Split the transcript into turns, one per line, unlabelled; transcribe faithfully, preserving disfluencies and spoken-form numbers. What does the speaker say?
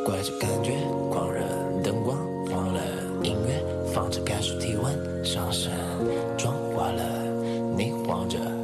怪这感觉狂热，灯光黄了，音乐放着感受体温上升，妆化了，你晃着。